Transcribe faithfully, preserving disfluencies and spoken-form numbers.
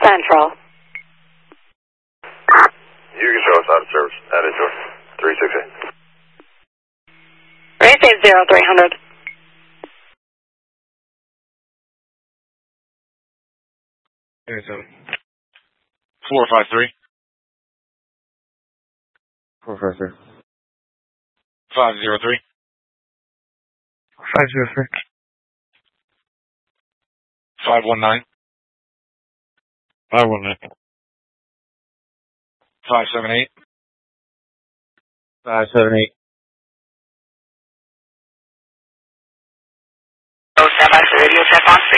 Central. You can show us out of service. That is your three six eight. Race eight zero three hundred. eighty-seven. four five three. four five three. five zero three. five zero three. five one nine. five one nine. five seven eight. five seven eight. Oh, stand by for radio check on.